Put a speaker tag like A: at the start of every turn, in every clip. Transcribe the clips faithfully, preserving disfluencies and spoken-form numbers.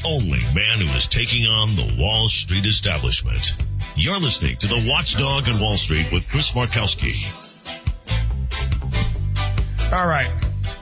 A: only man who is taking on the Wall Street establishment. You're listening to The Watchdog on Wall Street with Chris Markowski.
B: All right.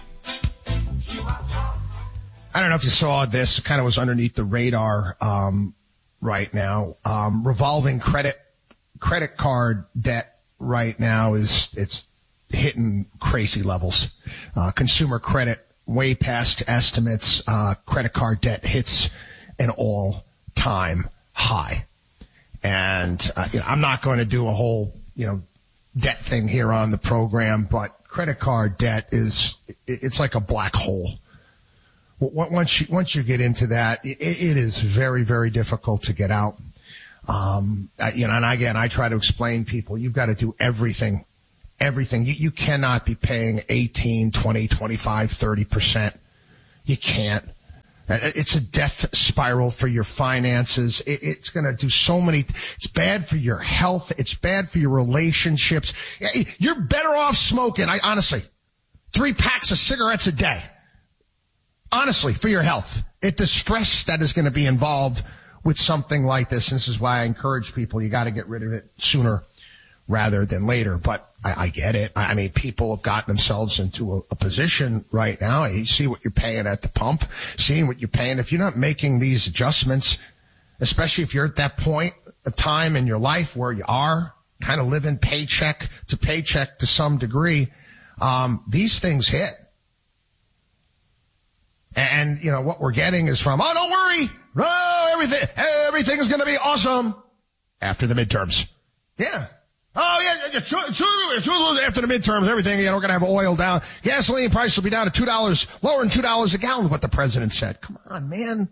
B: I don't know if you saw this. It kind of was underneath the radar um, right now. Um, revolving credit credit card debt right now is it's hitting crazy levels. Uh, consumer credit way past estimates. Uh, credit card debt hits an all-time high. And uh, you know, I'm not going to do a whole you know debt thing here on the program, but credit card debt is it's like a black hole. Once you, once you get into that, it, it is very, very difficult to get out. Um, you know, and again, I try to explain people, you've got to do everything, everything. You, you cannot be paying eighteen, twenty, twenty-five, thirty percent. You can't. It's a death spiral for your finances. It, it's going to do so many, it's bad for your health. It's bad for your relationships. You're better off smoking. I honestly, three packs of cigarettes a day. Honestly, for your health. It, the stress that is going to be involved with something like this, and this is why I encourage people, you got to get rid of it sooner rather than later. But I, I get it. I mean, people have gotten themselves into a, a position right now. You see what you're paying at the pump, seeing what you're paying. If you're not making these adjustments, especially if you're at that point of time in your life where you are kind of living paycheck to paycheck to some degree, um, these things hit. And, you know, what we're getting is from, oh, don't worry. Oh, everything, everything's going to be awesome after the midterms. Yeah. Oh, yeah. After the midterms, everything, you know, we're going to have oil down. Gasoline price will be down to two dollars, lower than two dollars a gallon, what the president said. Come on, man.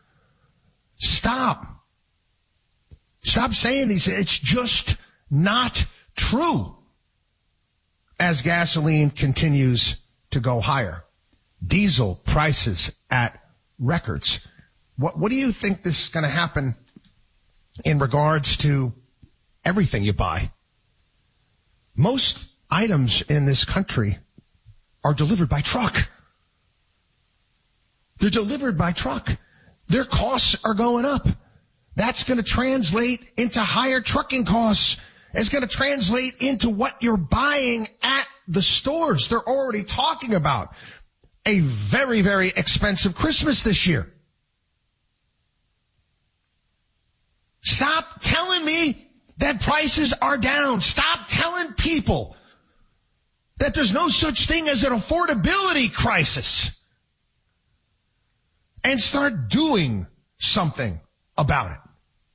B: Stop. Stop saying these. It's just not true as gasoline continues to go higher. Diesel prices at records. What, what do you think this is going to happen in regards to everything you buy? Most items in this country are delivered by truck. They're delivered by truck. Their costs are going up. That's going to translate into higher trucking costs. It's going to translate into what you're buying at the stores. They're already talking about a very, very expensive Christmas this year. Stop telling me that prices are down. Stop telling people that there's no such thing as an affordability crisis. And start doing something about it.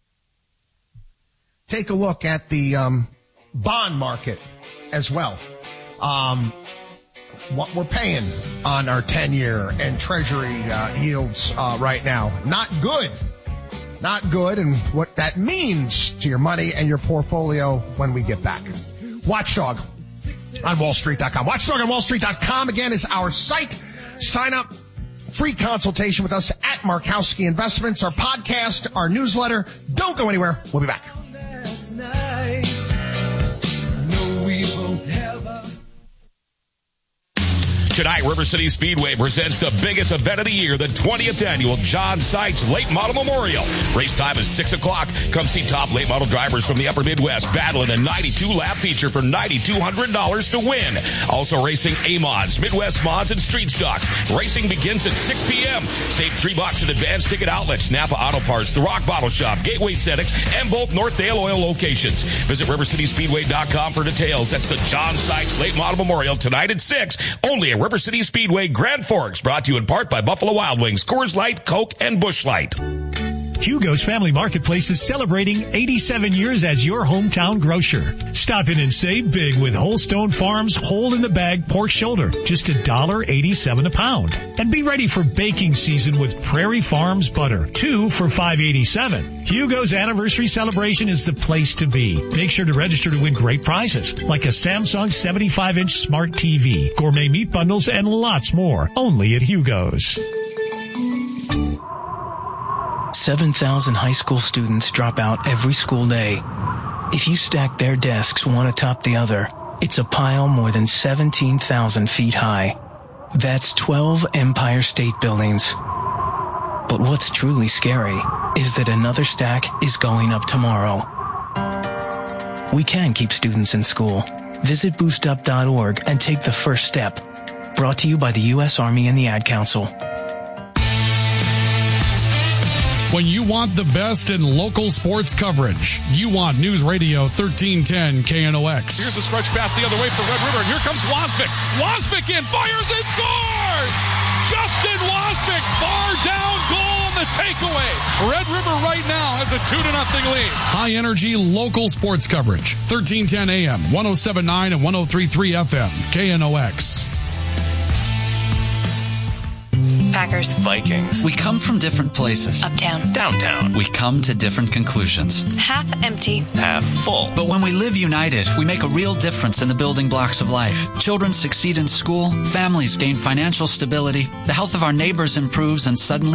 B: Take a look at the um, bond market as well. Um What we're paying on our ten-year and Treasury uh, yields uh, right now. Not good. Not good. And what that means to your money and your portfolio when we get back. Watchdog on wall street dot com. Watchdog on wall street dot com, again, is our site. Sign up. Free consultation with us at Markowski Investments. Our podcast, our newsletter. Don't go anywhere. We'll be back.
C: Tonight, River City Speedway presents the biggest event of the year, the twentieth annual John Sykes Late Model Memorial. Race time is six o'clock. Come see top late model drivers from the upper Midwest battle in a ninety-two lap feature for nine thousand two hundred dollars to win. Also racing A-Mods, Midwest Mods, and Street Stocks. Racing begins at six p.m. Save three bucks at advanced ticket outlets, Napa Auto Parts, The Rock Bottle Shop, Gateway Cenex, and both Northdale Oil locations. Visit river city speedway dot com for details. That's the John Sykes Late Model Memorial tonight at six, only at River City Speedway, Grand Forks, brought to you in part by Buffalo Wild Wings, Coors Light, Coke, and Busch Light.
D: Hugo's Family Marketplace is celebrating eighty-seven years as your hometown grocer. Stop in and save big with Holstone Farms whole-in-the-bag pork shoulder, just one dollar eighty-seven a pound. And be ready for baking season with Prairie Farms butter, two for five eighty-seven. Hugo's anniversary celebration is the place to be. Make sure to register to win great prizes, like a Samsung seventy-five inch smart T V, gourmet meat bundles, and lots more. Only at Hugo's.
E: seven thousand high school students drop out every school day. If you stack their desks one atop the other, it's a pile more than seventeen thousand feet high. That's twelve Empire State Buildings. But what's truly scary is that another stack is going up tomorrow. We can keep students in school. Visit boost up dot org and take the first step. Brought to you by the U S Army and the Ad Council.
F: When you want the best in local sports coverage, you want News Radio thirteen ten K N O X.
C: Here's a stretch pass the other way for Red River, and here comes Wasvik. Wasvik in, fires and scores! Justin Wasvik, bar down goal on the takeaway. Red River right now has a two to nothing lead.
F: High energy local sports coverage. thirteen ten A M, ten seventy-nine and ten thirty-three F M, K N O X.
G: Packers.
H: Vikings.
I: We come from different places.
G: Uptown.
H: Downtown.
I: We come to different conclusions.
G: Half empty.
H: Half full.
I: But when we live united, we make a real difference in the building blocks of life. Children succeed in school, families gain financial stability, the health of our neighbors improves, and suddenly